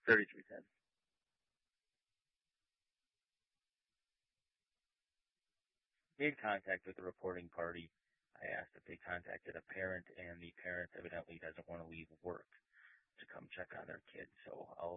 3310. Made contact with the reporting party. I asked if they contacted a parent, and the parent evidently doesn't want to leave work to come check on their kid. So